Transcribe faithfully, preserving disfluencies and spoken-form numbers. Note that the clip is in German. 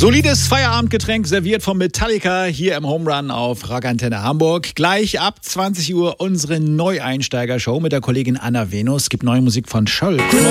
Solides Feierabendgetränk serviert von Metallica hier im Home Run auf Rock Antenne Hamburg. Gleich ab zwanzig Uhr unsere Neueinsteiger-Show mit der Kollegin Anna Venus. Es gibt neue Musik von Scholl.